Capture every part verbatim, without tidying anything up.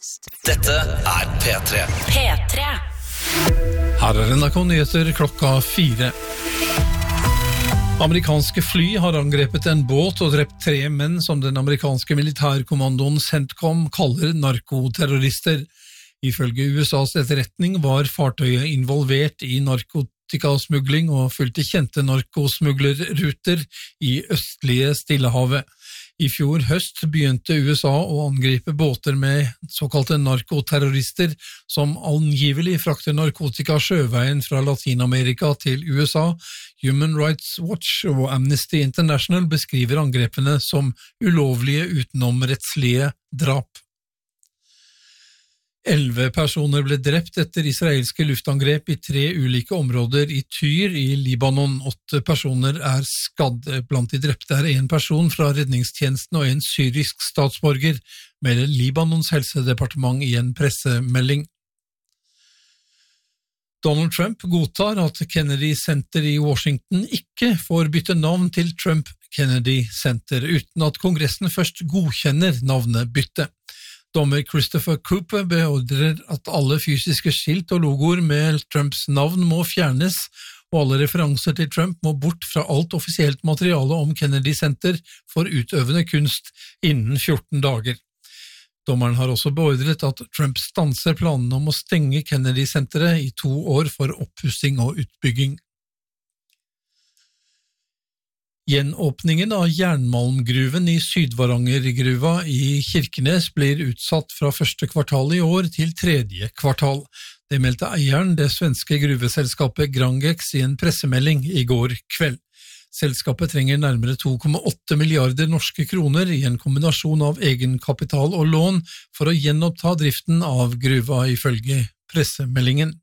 Dette er P tre. P tre. Her er N R K Nyheter klokka fire. Amerikanske fly har angrepet en båt og drept tre menn som den amerikanske militærkommandoen CENTCOM kaller narkoterrorister. Ifølge U S A's etterretning var fartøyet involvert i narkotikasmugling og fulgte kjente narkosmuglerruter i østlige Stillehavet. I fjor høst begynte U S A å angripe båter med såkalte narkoterrorister som angivelig frakter narkotika sjøveien fra Latinamerika til U S A. Human Rights Watch og Amnesty International beskriver angrepene som ulovlige utenomrettslige drap. Elleve personer ble drept etter israelske luftangrep i tre ulike områder i Tyr i Libanon. Åtte personer er skadd. Blant de drepte er en person fra redningstjenesten og en syrisk statsborger, melder Libanons helsedepartement i en pressemelding. Donald Trump godtar at Kennedy Center i Washington ikke får bytte navn til Trump Kennedy Center, uten at Kongressen først godkjenner navnebyttet. Dommer Christopher Cooper beordrer at alle fysiske skilt og logoer med Trumps navn må fjernes, og alle referanser til Trump må bort fra alt offisielt materiale om Kennedy Center for utøvende kunst innen fjorten dager. Dommeren har også beordret at Trump stanser planene om å stenge Kennedy Centeret i to år for oppussing og utbygging. Gjenåpningen av jernmalmgruven i Sydvarangergruva i Kirkenes blir utsatt fra første kvartal i år til tredje kvartal. Det meldte eieren, det svenske gruveselskapet Grangex, i en pressemelding i går kveld. Selskapet trenger nærmere to komma åtte milliarder norske kroner i en kombinasjon av egenkapital og lån for å gjenoppta driften av gruva, ifølge pressemeldingen.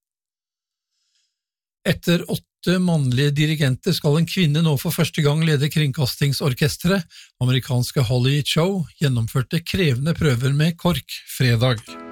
Etter åtte mannlige dirigenter skal en kvinne nå for første gang lede kringkastingsorkestret. Amerikanske Holly Cho gjennomførte krevende prøver med KORK fredag.